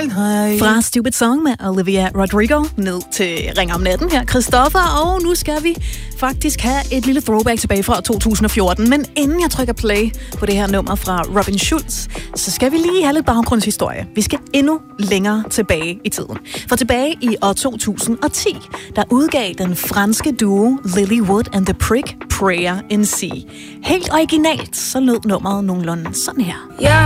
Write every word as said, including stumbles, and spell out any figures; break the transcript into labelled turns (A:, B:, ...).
A: Fra Stupid Song med Olivia Rodrigo ned til Ring om natten her, Christoffer. Og nu skal vi faktisk have et lille throwback tilbage fra to tusind og fjorten. Men inden jeg trykker play på det her nummer fra Robin Schulz, så skal vi lige have lidt baggrundshistorie. Vi skal endnu længere tilbage i tiden. For tilbage i år to tusind og ti, der udgav den franske duo Lilywood and the Prick Prayer in C. Helt originalt, så lød nummeret nogenlunde sådan her.
B: Yeah.